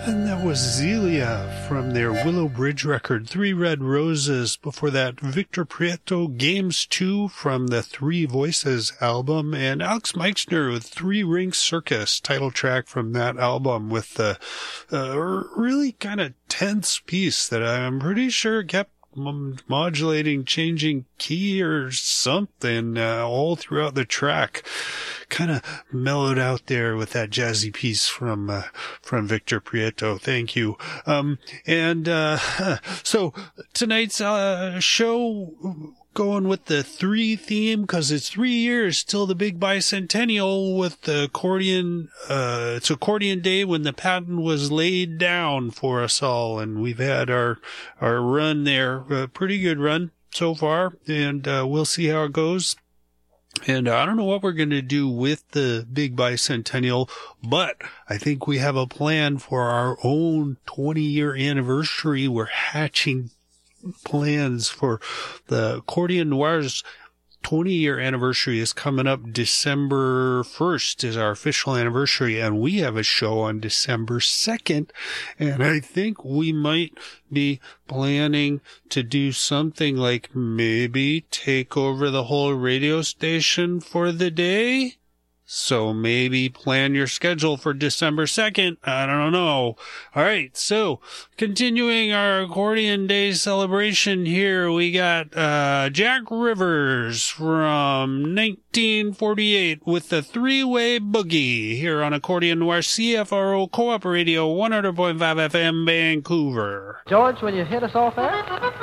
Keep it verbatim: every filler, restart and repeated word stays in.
And that was Zelia from their Willow Bridge record, Three Red Roses. Before that, Victor Prieto, Games two from the Three Voices album, and Alex Meixner with Three Ring Circus, title track from that album, with the uh, really kind of tense piece that I'm pretty sure kept modulating, changing key or something uh, all throughout the track. Kind of mellowed out there with that jazzy piece from uh, from Victor Prieto. Thank you. Um, and uh, so tonight's uh, show, going with the three theme, because it's three years till the big bicentennial with the accordion. Uh, it's accordion day when the patent was laid down for us all, and we've had our our run there, a pretty good run so far, and uh, we'll see how it goes. And I don't know what we're going to do with the big bicentennial, but I think we have a plan for our own twenty-year anniversary. We're hatching plans for the Accordion Noir's twenty-year anniversary is coming up. December first is our official anniversary, and we have a show on December second, and I think we might be planning to do something like maybe take over the whole radio station for the day. So maybe plan your schedule for December second. I don't know. All right. So continuing our Accordion Day celebration here, we got uh, Jack Rivers from nineteen forty-eight with the Three-Way Boogie here on Accordion Noir, C F R O Co-op Radio, one hundred point five F M, Vancouver. George, will you hit us off there?